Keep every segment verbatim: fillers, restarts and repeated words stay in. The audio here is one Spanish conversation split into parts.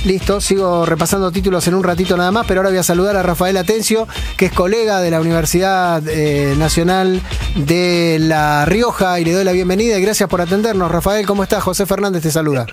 Listo, sigo repasando títulos en un ratito nada más, pero ahora voy a saludar a Rafael Atencio, que es colega de la Universidad eh, Nacional de La Rioja, y le doy la bienvenida y gracias por atendernos. Rafael, ¿cómo estás? José Fernández te saluda.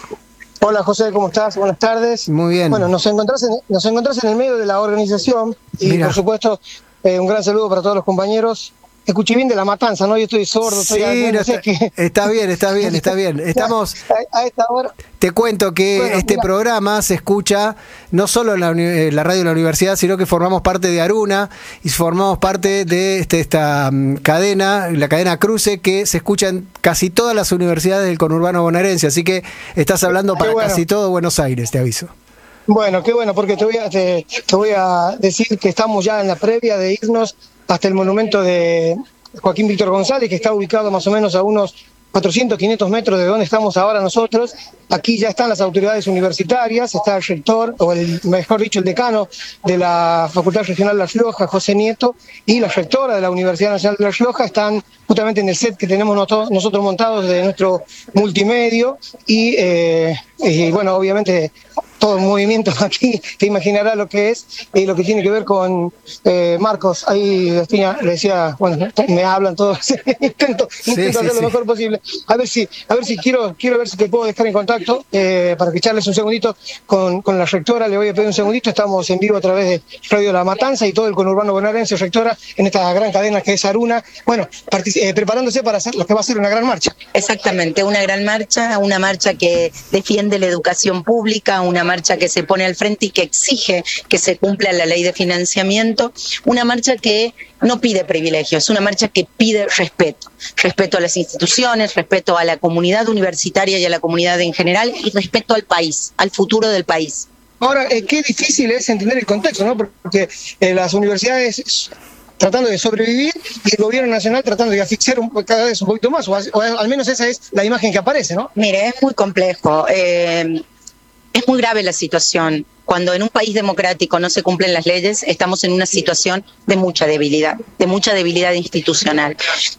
Hola José, ¿cómo estás? Buenas tardes. Muy bien. Bueno, nos encontrás en, nos encontrás en el medio de la organización y Mira. por supuesto eh, un gran saludo para todos los compañeros. Escuché bien de La Matanza, ¿no? Yo estoy sordo, estoy Sí, no, no, no sé está, qué. está bien, está bien, está bien. Estamos... A, a esta hora... Te cuento que Bueno, este mira. programa programa se escucha no solo en la, uni- la radio de la universidad, sino que formamos parte de Aruna y formamos parte de este, esta um, cadena, la cadena Cruce, que se escucha en casi todas las universidades del conurbano bonaerense. Así que estás hablando Qué para bueno. casi todo Buenos Aires, te aviso. Bueno, qué bueno, porque te voy, a, te, te voy a decir que estamos ya en la previa de irnos hasta el monumento de Joaquín Víctor González, que está ubicado más o menos a unos cuatrocientos, quinientos metros de donde estamos ahora nosotros. Aquí ya están las autoridades universitarias, está el rector, o el mejor dicho, el decano de la Facultad Regional de La Rioja, José Nieto, y la rectora de la Universidad Nacional de La Rioja. Están justamente en el set que tenemos nosotros, nosotros montados de nuestro multimedio, y, eh, y bueno, obviamente todo el movimiento aquí, te imaginarás lo que es, y lo que tiene que ver con eh, Marcos. Ahí Destina le decía, bueno, me hablan todos, intento, Sí, intento sí, hacer lo sí. mejor posible. A ver si, a ver si quiero, quiero ver si te puedo dejar en contacto eh, para que charles un segundito con, con la rectora. Le voy a pedir un segundito. Estamos en vivo a través de Radio La Matanza y todo el conurbano bonaerense, rectora, en esta gran cadena que es Aruna. Bueno, partic- eh, preparándose para hacer lo que va a ser una gran marcha. Exactamente, una gran marcha, una marcha que defiende la educación pública, una marcha que se pone al frente y que exige que se cumpla la ley de financiamiento, una marcha que no pide privilegios, es una marcha que pide respeto, respeto a las instituciones, respeto a la comunidad universitaria y a la comunidad en general, y respeto al país, al futuro del país. Ahora, eh, qué difícil es entender el contexto, ¿no? Porque eh, las universidades tratando de sobrevivir y el gobierno nacional tratando de asfixiar un, cada vez un poquito más, o, a- o al menos esa es la imagen que aparece, ¿no? Mire, es muy complejo, eh, es muy grave la situación. Cuando en un país democrático no se cumplen las leyes, estamos en una situación de mucha debilidad, de mucha debilidad institucional.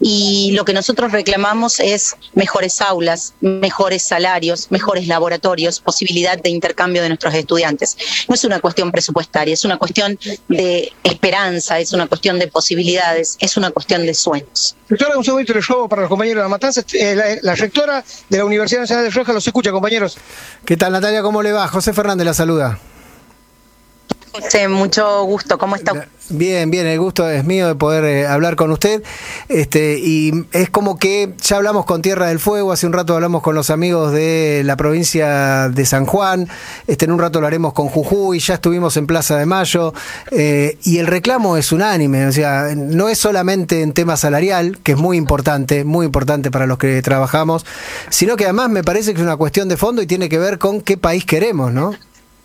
Y lo que nosotros reclamamos es mejores aulas, mejores salarios, mejores laboratorios, posibilidad de intercambio de nuestros estudiantes. No es una cuestión presupuestaria, es una cuestión de esperanza, es una cuestión de posibilidades, es una cuestión de sueños. Rectora, un segundito le robo para los compañeros de La Matanza. Eh, la, la rectora de la Universidad Nacional de La Rioja los escucha, compañeros. ¿Qué tal, Natalia? ¿Cómo le va? José Fernández la saluda. José, mucho gusto. ¿Cómo está? Bien, bien, el gusto es mío de poder eh, hablar con usted. Este, y es como que ya hablamos con Tierra del Fuego, hace un rato hablamos con los amigos de la provincia de San Juan, este, en un rato lo haremos con Jujuy, ya estuvimos en Plaza de Mayo, eh, y el reclamo es unánime, o sea, no es solamente en tema salarial, que es muy importante, muy importante para los que trabajamos, sino que además me parece que es una cuestión de fondo y tiene que ver con qué país queremos, ¿no?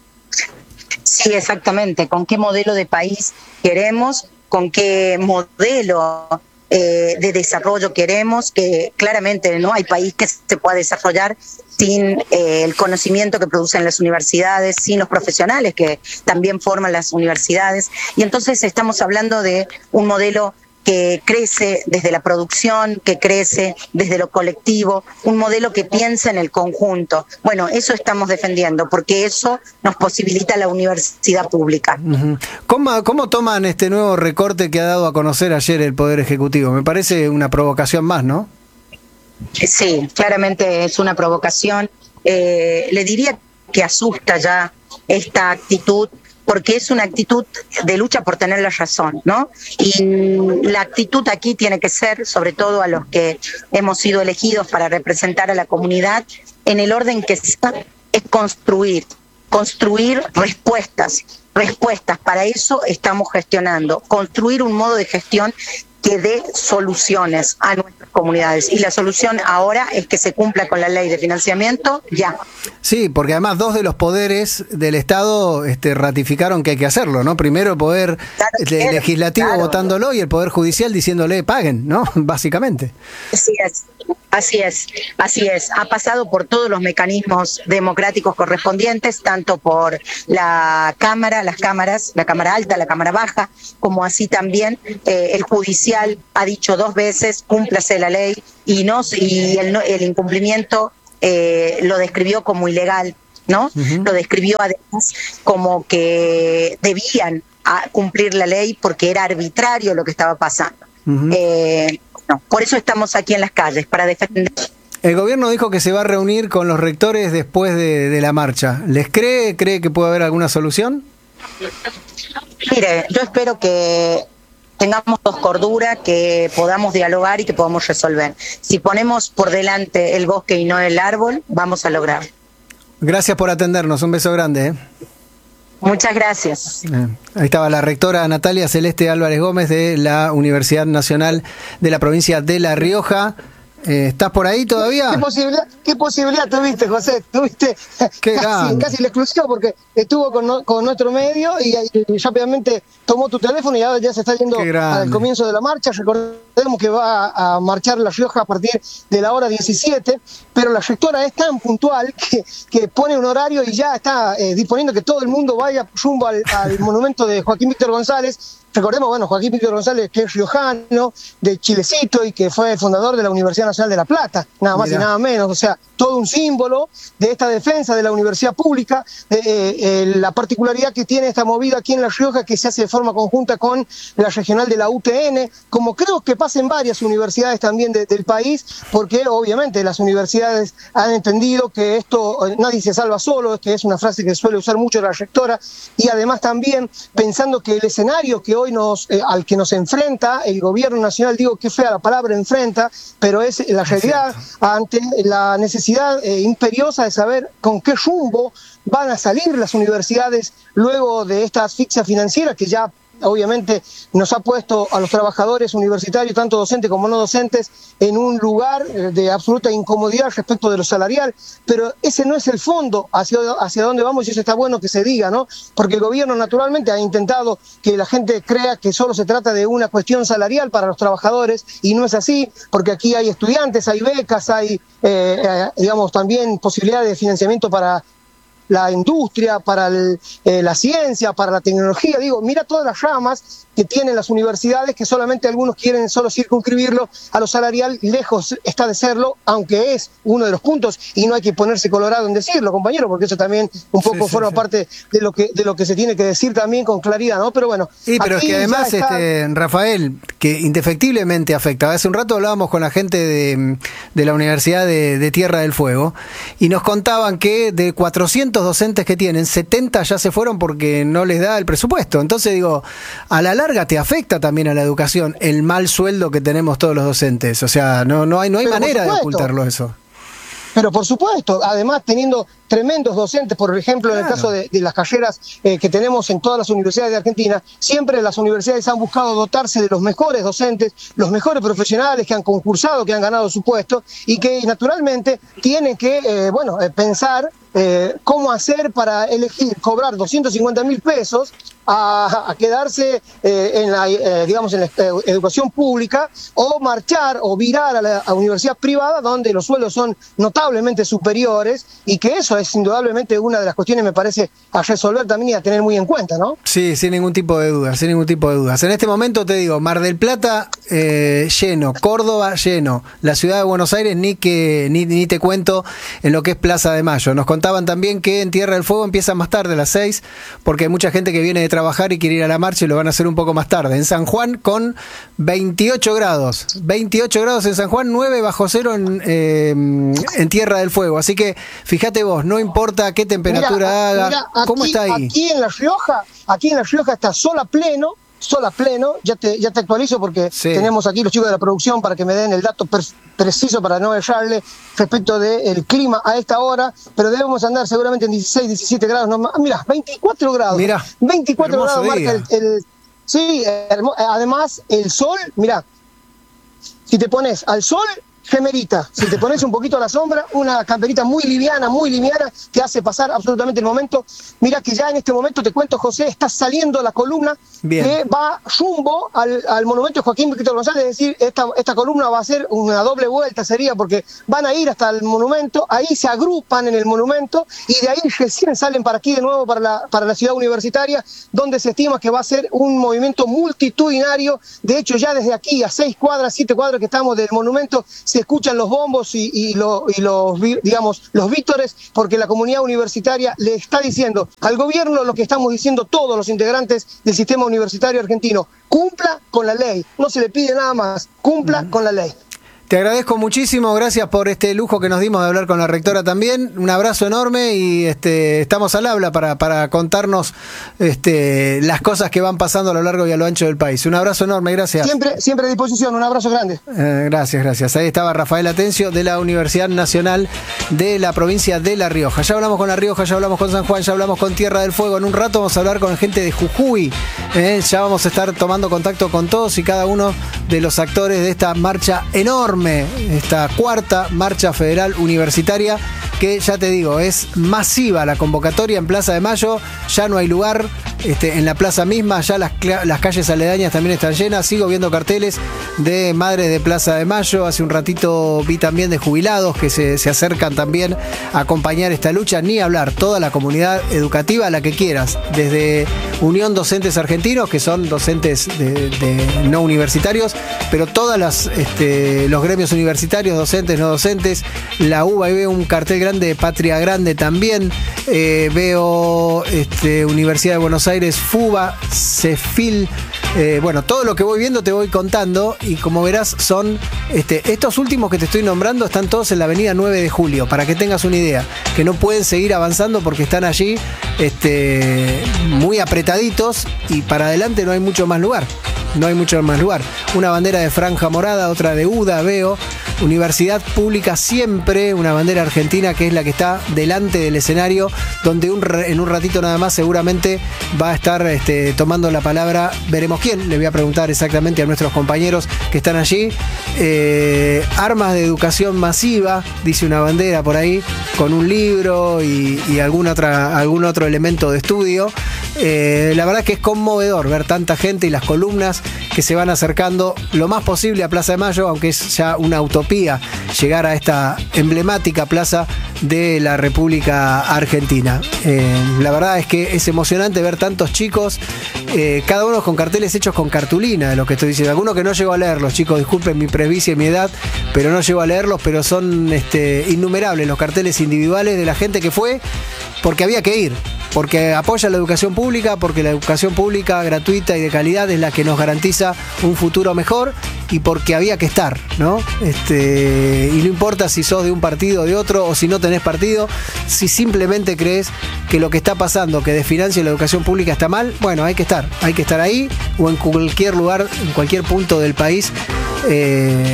Sí, exactamente. ¿Con qué modelo de país queremos? ¿Con qué modelo eh, de desarrollo queremos? Que claramente no hay país que se pueda desarrollar sin eh, el conocimiento que producen las universidades, sin los profesionales que también forman las universidades. Y entonces estamos hablando de un modelo que crece desde la producción, que crece desde lo colectivo, un modelo que piensa en el conjunto. Bueno, eso estamos defendiendo, porque eso nos posibilita la universidad pública. Uh-huh. ¿Cómo, ¿Cómo toman este nuevo recorte que ha dado a conocer ayer el Poder Ejecutivo? Me parece una provocación más, ¿no? Sí, claramente es una provocación. Eh, le diría que asusta ya esta actitud, porque es una actitud de lucha por tener la razón, ¿no? Y la actitud aquí tiene que ser, sobre todo a los que hemos sido elegidos para representar a la comunidad, en el orden que está, es construir, construir respuestas, respuestas. Para eso estamos gestionando, construir un modo de gestión que dé soluciones a nuestras comunidades. Y la solución ahora es que se cumpla con la ley de financiamiento ya. Sí, porque además dos de los poderes del Estado este, ratificaron que hay que hacerlo, ¿no? Primero el poder Claro, el claro, legislativo claro. votándolo y el poder judicial diciéndole paguen, ¿no? Básicamente. Así es, así es, así es. Ha pasado por todos los mecanismos democráticos correspondientes, tanto por la Cámara, las cámaras, la Cámara Alta, la Cámara Baja, como así también eh, el judicial ha dicho dos veces, cúmplase la ley, y no y el, el incumplimiento eh, lo describió como ilegal. ¿no? Uh-huh. Lo describió además como que debían a cumplir la ley porque era arbitrario lo que estaba pasando. Uh-huh. eh, no, por eso estamos aquí en las calles, para defender. El gobierno dijo que se va a reunir con los rectores después de, de la marcha. ¿Les cree? ¿Cree que puede haber alguna solución? Mire, yo espero que tengamos dos cordura, que podamos dialogar y que podamos resolver. Si ponemos por delante el bosque y no el árbol, vamos a lograr. Gracias por atendernos, un beso grande. ¿eh? Muchas gracias. Eh, ahí estaba la rectora Natalia Celeste Álvarez Gómez de la Universidad Nacional de la provincia de La Rioja. Eh, ¿Estás por ahí todavía? ¿Qué posibilidad, qué posibilidad tuviste, José? Tuviste qué casi, casi la exclusión, porque estuvo con, no, con nuestro medio y, y rápidamente tomó tu teléfono y ahora ya se está yendo al comienzo de la marcha. Recordemos que va a marchar La Rioja a partir de la hora diecisiete, pero la rectora es tan puntual que, que pone un horario y ya está eh, disponiendo que todo el mundo vaya rumbo al, al monumento de Joaquín Víctor González. Recordemos, bueno, Joaquín Víctor González, que es riojano, de Chilecito y que fue el fundador de la Universidad Nacional de La Plata, nada más Mirá. y nada menos. O sea, todo un símbolo de esta defensa de la universidad pública, eh, eh, la particularidad que tiene esta movida aquí en La Rioja, que se hace de forma conjunta con la regional de la U T N, como creo que pasa en varias universidades también de, del país, porque obviamente las universidades han entendido que esto, eh, nadie se salva solo, que es una frase que suele usar mucho la rectora, y además también pensando que el escenario que hoy nos, eh, al que nos enfrenta el gobierno nacional, digo que fea la palabra enfrenta, pero es la realidad ante la necesidad eh, imperiosa de saber con qué rumbo van a salir las universidades luego de esta asfixia financiera que ya obviamente nos ha puesto a los trabajadores universitarios, tanto docentes como no docentes, en un lugar de absoluta incomodidad respecto de lo salarial, pero ese no es el fondo hacia, hacia dónde vamos y eso está bueno que se diga, ¿no? Porque el gobierno naturalmente ha intentado que la gente crea que solo se trata de una cuestión salarial para los trabajadores y no es así, porque aquí hay estudiantes, hay becas, hay, eh, eh, digamos, también posibilidades de financiamiento para la industria, para el, eh, la ciencia, para la tecnología. Digo, mira todas las ramas que tienen las universidades, que solamente algunos quieren solo circunscribirlo a lo salarial, lejos está de serlo, aunque es uno de los puntos, y no hay que ponerse colorado en decirlo, compañero, porque eso también un poco sí, sí, forma sí. parte de lo que de lo que se tiene que decir también con claridad, ¿no? Pero bueno. Sí, pero es que además, está... este, Rafael, que indefectiblemente afecta. Hace un rato hablábamos con la gente de, de la Universidad de, de Tierra del Fuego, y nos contaban que de cuatrocientos docentes que tienen, setenta ya se fueron porque no les da el presupuesto. Entonces digo, a la larga te afecta también a la educación el mal sueldo que tenemos todos los docentes. O sea, no, no hay, no hay manera de ocultarlo eso. Pero por supuesto, además teniendo tremendos docentes, por ejemplo, claro. en el caso de, de las carreras eh, que tenemos en todas las universidades de Argentina, siempre las universidades han buscado dotarse de los mejores docentes, los mejores profesionales que han concursado, que han ganado su puesto y que naturalmente tienen que, eh, bueno, eh, pensar eh, cómo hacer para elegir cobrar doscientos cincuenta mil pesos a, a quedarse eh, en la, eh, digamos, en la educación pública o marchar o virar a la a universidad privada donde los sueldos son notablemente superiores y que eso es indudablemente una de las cuestiones, me parece, a resolver también y a tener muy en cuenta, ¿no? Sí, sin ningún tipo de dudas, sin ningún tipo de dudas. En este momento te digo, Mar del Plata eh, lleno, Córdoba lleno, la ciudad de Buenos Aires ni que ni, ni te cuento en lo que es Plaza de Mayo. Nos contaban también que en Tierra del Fuego empiezan más tarde, a las seis, porque hay mucha gente que viene de trabajar y quiere ir a la marcha y lo van a hacer un poco más tarde. En San Juan con veintiocho grados, veintiocho grados en San Juan, nueve bajo cero en, eh, en Tierra del Fuego. Así que fíjate vos, no importa qué temperatura mirá, haga, mirá, aquí, ¿cómo está ahí? Aquí en La Rioja, aquí en La Rioja está sol a pleno, sol a pleno, ya te, ya te actualizo porque sí. tenemos aquí los chicos de la producción para que me den el dato per, preciso para no errarle respecto del clima a esta hora, pero debemos andar seguramente en dieciséis, diecisiete grados, no, mirá, veinticuatro grados, mirá, veinticuatro grados marca el, el sí, hermo, además el sol, mirá, si te pones al sol, gemerita, si te pones un poquito a la sombra, una camperita muy liviana, muy liviana, que hace pasar absolutamente el momento. Mira que ya en este momento, te cuento, José, está saliendo la columna Bien. que va rumbo al, al monumento de Joaquín Víctor González, es decir, esta, esta columna va a ser una doble vuelta, sería, porque van a ir hasta el monumento, ahí se agrupan en el monumento, y de ahí recién salen para aquí de nuevo, para la, para la ciudad universitaria, donde se estima que va a ser un movimiento multitudinario. De hecho, ya desde aquí, a seis cuadras, siete cuadras que estamos del monumento, se escuchan los bombos y, y, lo, y los, digamos, los vítores, porque la comunidad universitaria le está diciendo al gobierno lo que estamos diciendo todos los integrantes del sistema universitario argentino: cumpla con la ley, no se le pide nada más, cumpla uh-huh. con la ley. Te agradezco muchísimo, gracias por este lujo que nos dimos de hablar con la rectora también. Un abrazo enorme y este, estamos al habla para, para contarnos este, las cosas que van pasando a lo largo y a lo ancho del país. Un abrazo enorme, gracias. Siempre, siempre a disposición, un abrazo grande. Eh, gracias, gracias. Ahí estaba Rafael Atencio de la Universidad Nacional de la provincia de La Rioja. Ya hablamos con La Rioja, ya hablamos con San Juan, ya hablamos con Tierra del Fuego. En un rato vamos a hablar con gente de Jujuy. Eh, ya vamos a estar tomando contacto con todos y cada uno de los actores de esta marcha enorme, esta cuarta marcha federal universitaria, que ya te digo, es masiva la convocatoria en Plaza de Mayo, ya no hay lugar este, en la plaza misma, ya las, las calles aledañas también están llenas. Sigo viendo carteles de madres de Plaza de Mayo, hace un ratito vi también de jubilados que se, se acercan también a acompañar esta lucha, ni hablar, toda la comunidad educativa, la que quieras, desde Unión Docentes Argentinos, que son docentes de, de no universitarios, pero todas las este, los gremios universitarios, docentes, no docentes, la U B A, y veo un cartel grande de Patria Grande también, eh, veo este, Universidad de Buenos Aires, FUBA, CEFIL, eh, bueno, todo lo que voy viendo te voy contando, y como verás son, este, estos últimos que te estoy nombrando están todos en la avenida nueve de julio, para que tengas una idea, que no pueden seguir avanzando porque están allí este, muy apretaditos y para adelante no hay mucho más lugar. No hay mucho más lugar. Una bandera de franja morada, otra de U D A, veo. Universidad Pública Siempre, una bandera argentina que es la que está delante del escenario, donde un, en un ratito nada más seguramente va a estar este, tomando la palabra, veremos quién, le voy a preguntar exactamente a nuestros compañeros que están allí. Eh, armas de educación masiva, dice una bandera por ahí, con un libro y, y algún, otra, algún otro elemento de estudio. Eh, la verdad que es conmovedor ver tanta gente y las columnas que se van acercando lo más posible a Plaza de Mayo, aunque es ya una utopía llegar a esta emblemática plaza de la República Argentina. Eh, la verdad es que es emocionante ver tantos chicos, eh, cada uno con carteles hechos con cartulina, de lo que estoy diciendo. Algunos que no llego a leerlos, chicos, disculpen mi presbicia y mi edad, pero no llego a leerlos, pero son este, innumerables los carteles individuales de la gente que fue porque había que ir, porque apoya la educación pública, porque la educación pública gratuita y de calidad es la que nos garantiza un futuro mejor, y porque había que estar, ¿no? Este, y no importa si sos de un partido o de otro, o si no tenés partido, si simplemente crees que lo que está pasando, que desfinancia la educación pública está mal, bueno, hay que estar, hay que estar ahí, o en cualquier lugar, en cualquier punto del país eh,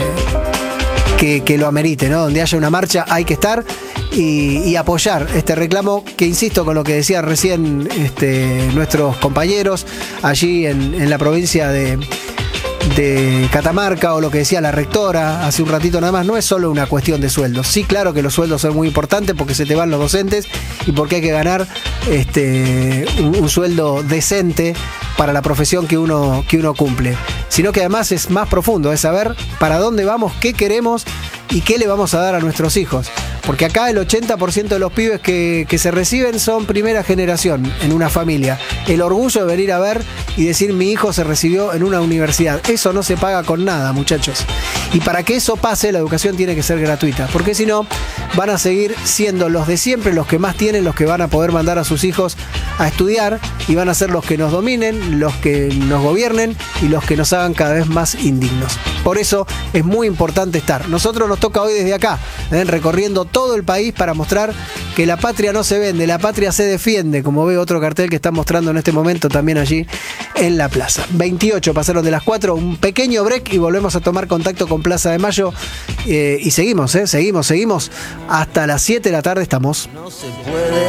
que, que lo amerite, ¿no? Donde haya una marcha hay que estar. Y, y apoyar este reclamo que, insisto, con lo que decían recién este, nuestros compañeros allí en, en la provincia de, de Catamarca, o lo que decía la rectora hace un ratito nada más, no es solo una cuestión de sueldos. Sí, claro que los sueldos son muy importantes porque se te van los docentes y porque hay que ganar este, un, un sueldo decente para la profesión que uno, que uno cumple, sino que además es más profundo, es saber para dónde vamos, qué queremos y qué le vamos a dar a nuestros hijos. Porque acá el ochenta por ciento de los pibes que, que se reciben son primera generación en una familia. El orgullo de venir a ver y decir: mi hijo se recibió en una universidad. Eso no se paga con nada, muchachos. Y para que eso pase, la educación tiene que ser gratuita. Porque si no, van a seguir siendo los de siempre, los que más tienen, los que van a poder mandar a sus hijos a estudiar, y van a ser los que nos dominen, los que nos gobiernen y los que nos hagan cada vez más indignos. Por eso es muy importante estar. Nosotros nos toca hoy desde acá, ¿eh? recorriendo todo el país para mostrar que la patria no se vende, la patria se defiende, como veo otro cartel que están mostrando en este momento también allí en la plaza. veintiocho pasaron de las cuatro, un pequeño break y volvemos a tomar contacto con Plaza de Mayo eh, y seguimos, eh, seguimos, seguimos hasta las siete de la tarde estamos. No se puede.